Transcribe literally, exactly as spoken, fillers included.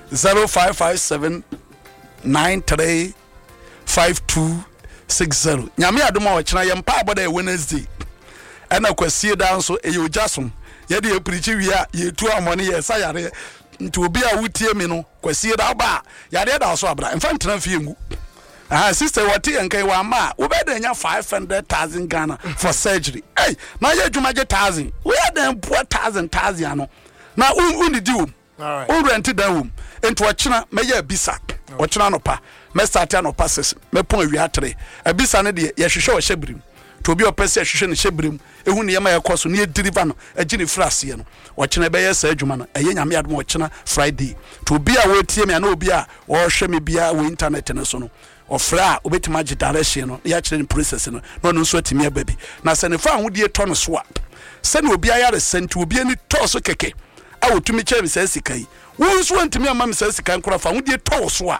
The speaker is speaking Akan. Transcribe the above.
zero five five seven nine three five two six zero. Nyame adoma wo kena yempa aboda e Wednesday. Ena kwasie da so e yojasom. Ye de preachi wi a ye tu amone ye sayare. Nti obi a wutie mi no kwasie da ba yare da so abra. Mfa ntena fie ngu. Ah sister wati enkai wa ma wo be da nya five hundred thousand Ghana for surgery. Hey, na ye adwuma je one thousand. We had them poor one thousand thousand no. Na uni di wo. All right. O rent da wo. Enti wo kena me ye bisa. Wo kena no pa. Me start no passes. Me pon wi atre. Abisa ne de ye hwehwe wo hyebrim. To obi opese hwehwe ne hyebrim. Ehu ne yema ye koso ne deliver no. Agini frase no. Wo kena be ye sa adwuma no. Eye nyame adom wo kena Friday. To obi a wo tie me na obi a wo hwe me bia wo internet ne so no. Ofra obetima gi direction no ya kire process no no no so atimi ababi na se ne fa hodie to no so a se ne obi ayare senti obi ani to so keke a wotumi kire me se sika yi wo nso antimi ama me se sika nkora fa hodie to so a